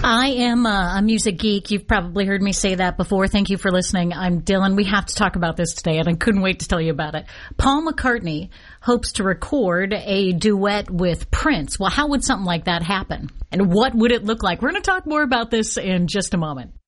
I am a music geek. You've probably heard me say that before. Thank you for listening. I'm Dylan. We have to talk about this today, and I couldn't wait to tell you about it. Paul McCartney hopes to record a duet with Prince. Well, how would something like that happen? And what would it look like? We're going to talk more about this in just a moment.